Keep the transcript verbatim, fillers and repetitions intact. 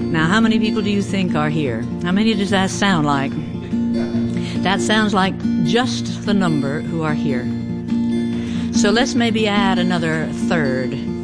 Now, how many people do you think are here? How many does that sound like? That sounds like just the number who are here. So let's maybe add another third.